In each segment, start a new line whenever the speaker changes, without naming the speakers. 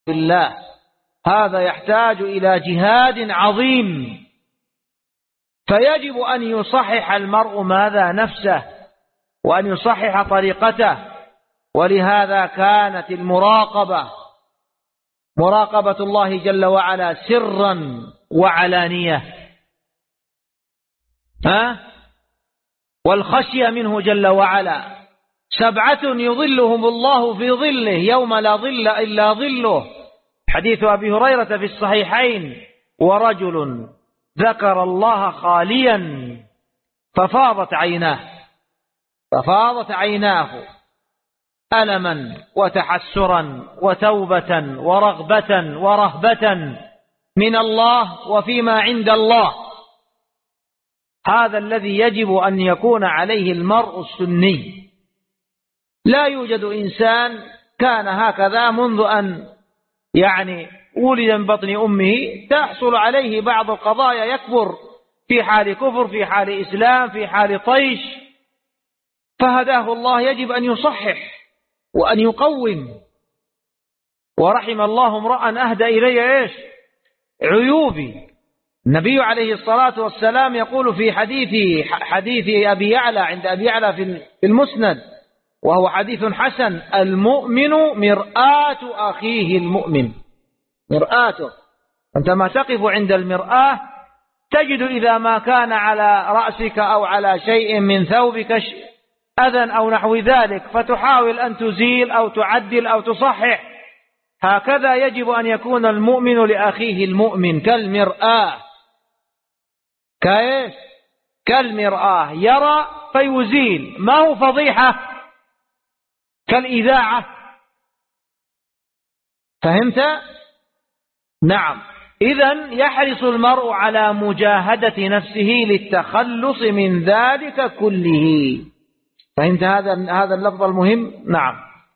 في الله. هذا يحتاج إلى جهاد عظيم، فيجب أن يصحح المرء ماذا؟ نفسه، وأن يصحح طريقته. ولهذا كانت مراقبة الله جل وعلا سرا وعلانية، والخشية منه جل وعلا. 7 يظلهم الله في ظله يوم لا ظل إلا ظله، حديث أبي هريرة في الصحيحين: ورجل ذكر الله خاليا ففاضت عيناه ألما وتحسرا وتوبة ورغبة ورهبة من الله وفيما عند الله. هذا الذي يجب أن يكون عليه المرء السني. لا يوجد إنسان كان هكذا منذ أن ولد من بطن أمه، تحصل عليه بعض القضايا، يكبر في حال كفر، في حال إسلام، في حال طيش، فهداه الله. يجب أن يصحح وأن يقوم. ورحم الله امرأ أهدى إلي عيوبي. النبي عليه الصلاة والسلام يقول في حديث أبي يعلى عند أبي يعلى في المسند، وهو حديث حسن: المؤمن مرآة أخيه المؤمن. مرآته، أنت ما تقف عند المرآة تجد إذا ما كان على رأسك أو على شيء من ثوبك أذى أو نحو ذلك، فتحاول أن تزيل أو تعدل أو تصحح. هكذا يجب أن يكون المؤمن لأخيه المؤمن كالمرآة. كالمرآة، يرى فيزيل، ما هو فضيحة كالإذاعة. فهمت؟ نعم. إذن يحرص المرء على مجاهدة نفسه للتخلص من ذلك كله. فهمت هذا اللفظ المهم؟ نعم.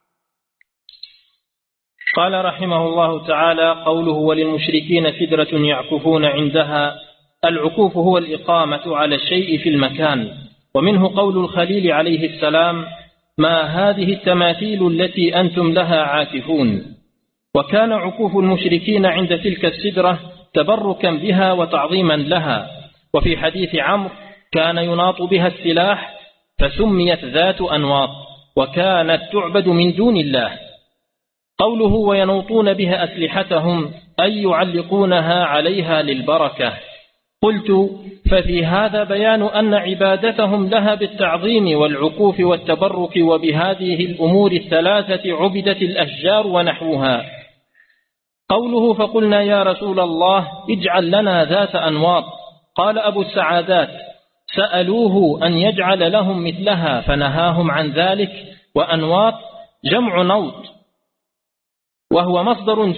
قال رحمه الله تعالى: قوله: وللمشركين سدرة يعكفون عندها. العكوف هو الإقامة على الشيء في المكان. ومنه قول الخليل عليه السلام: ما هذه التماثيل التي أنتم لها عاكفون. وكان عكوف المشركين عند تلك السدرة تبركا بها وتعظيما لها. وفي حديث عمرو: كان يناط بها السلاح فسميت ذات أنواط، وكانت تعبد من دون الله. قوله: وينوطون بها أسلحتهم، أي يعلقونها عليها للبركة. قلت: ففي هذا بيان أن عبادتهم لها بالتعظيم والعكوف والتبرك، وبهذه الأمور الثلاثة عبدت الأشجار ونحوها. قوله: فقلنا يا رسول الله اجعل لنا ذات أنواط. قال أبو السعادات: سألوه أن يجعل لهم مثلها فنهاهم عن ذلك. وأنواط جمع نوط، وهو مصدر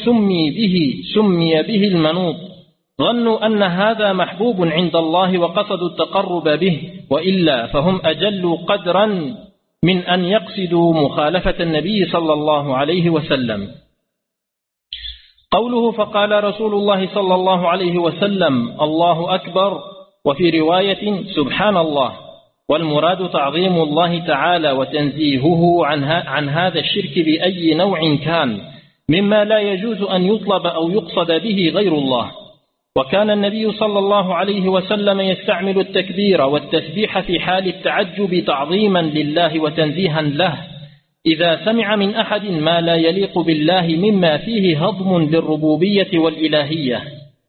سمي به المنوط. ظنوا أن هذا محبوب عند الله وقصدوا التقرب به، وإلا فهم أجل قدرا من أن يقصدوا مخالفة النبي صلى الله عليه وسلم. قوله: فقال رسول الله صلى الله عليه وسلم: الله أكبر. وفي رواية: سبحان الله. والمراد تعظيم الله تعالى وتنزيهه عن هذا الشرك بأي نوع كان، مما لا يجوز أن يطلب أو يقصد به غير الله. وكان النبي صلى الله عليه وسلم يستعمل التكبير والتسبيح في حال التعجب تعظيما لله وتنزيها له، إذا سمع من أحد ما لا يليق بالله مما فيه هضم للربوبية والإلهية.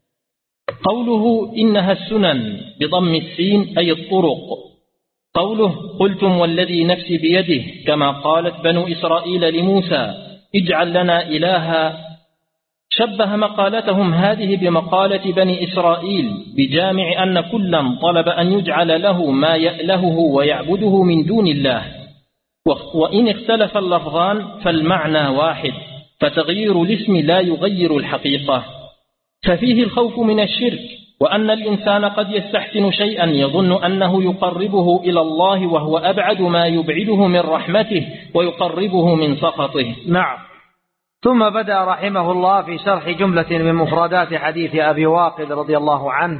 قوله: إنها السنن بضم السين أي الطرق. قوله: قلتم والذي نفسي بيده، كما قالت بنو إسرائيل لموسى: اجعل لنا إلها. شبه مقالتهم هذه بمقالة بني إسرائيل، بجامع أن كلا طلب أن يجعل له ما يألهه ويعبده من دون الله. وإن اختلف اللفظان فالمعنى واحد، فتغيير الاسم لا يغير الحقيقة. ففيه الخوف من الشرك، وأن الإنسان قد يستحسن شيئا يظن أنه يقربه إلى الله، وهو أبعد ما يبعده من رحمته ويقربه من سخطه.
نعم. ثم بدأ رحمه الله في شرح جملة من مفردات حديث أبي واقد رضي الله عنه،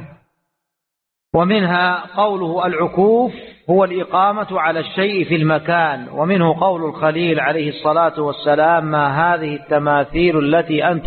ومنها قوله: العكوف هو الإقامة على الشيء في المكان. ومنه قول الخليل عليه الصلاة والسلام: ما هذه التماثيل التي أنتم